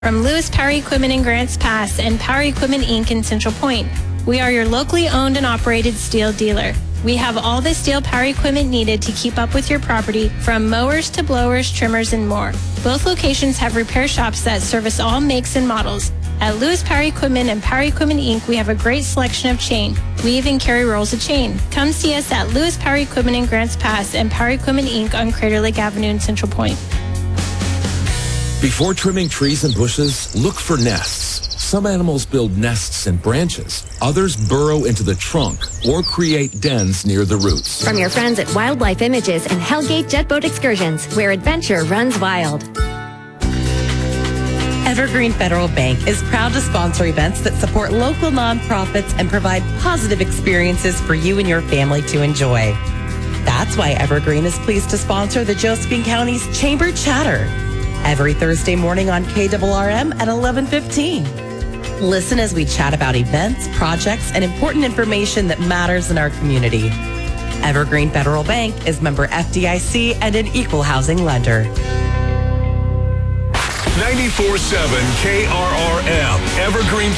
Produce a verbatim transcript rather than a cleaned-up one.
From Lewis Power Equipment in Grants Pass and Power Equipment Incorporated in Central Point, we are your locally owned and operated steel dealer. We have all the steel power equipment needed to keep up with your property, from mowers to blowers, trimmers, and more. Both locations have repair shops that service all makes and models. At Lewis Power Equipment and Power Equipment Incorporated, we have a great selection of chain. We even carry rolls of chain. Come see us at Lewis Power Equipment in Grants Pass and Power Equipment Incorporated on Crater Lake Avenue in Central Point. Before trimming trees and bushes, look for nests. Some animals build nests in branches. Others burrow into the trunk or create dens near the roots. From your friends at Wildlife Images and Hellgate Jet Boat Excursions, where adventure runs wild. Evergreen Federal Bank is proud to sponsor events that support local nonprofits and provide positive experiences for you and your family to enjoy. That's why Evergreen is pleased to sponsor the Josephine County's Chamber Chatter every Thursday morning on K R R M at eleven fifteen. Listen as we chat about events, projects, and important information that matters in our community. Evergreen Federal Bank is member F D I C and an equal housing lender. ninety-four point seven K R R M, Evergreen,